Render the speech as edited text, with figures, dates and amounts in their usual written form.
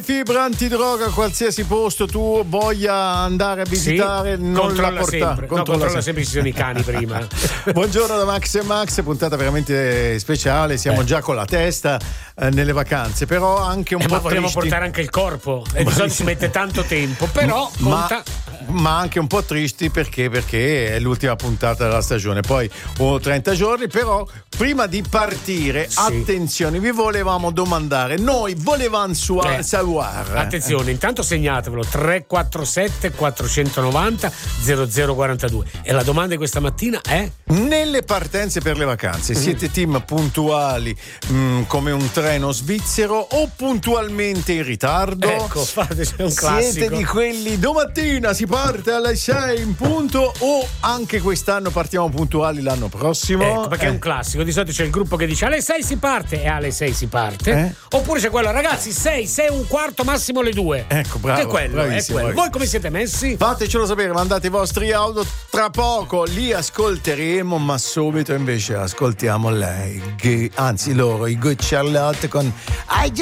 Fibra antidroga, qualsiasi posto tu voglia andare a visitare, sì, non la portare. Controlla sempre se ci sono i cani prima. Buongiorno da Max e Max, puntata veramente speciale. Siamo già con la testa nelle vacanze, però anche un po' ma vogliamo tristi. portare anche il corpo e di solito si mette tanto tempo, però conta. Ma anche un po' tristi perché è l'ultima puntata della stagione, poi 30 giorni, però prima di partire, attenzione, vi volevamo domandare, noi volevamo savoir. Attenzione, intanto segnatevelo 347 490 0042 e la domanda di questa mattina è: nelle partenze per le vacanze siete team puntuali come un treno svizzero o puntualmente in ritardo? Ecco, fateci un classico. Siete di quelli domattina si parte alle 6 in punto o anche quest'anno partiamo puntuali l'anno prossimo? Ecco, perché è un classico, di solito c'è il gruppo che dice alle 6 si parte e alle 6 si parte, oppure c'è quello ragazzi 6 e un quarto massimo le 2. Ecco, bravo, è quello. Voi come siete messi? Fatecelo sapere, mandate i vostri audio, tra poco li ascolteremo, ma subito invece ascoltiamo lei, anzi loro, i Good Charlotte con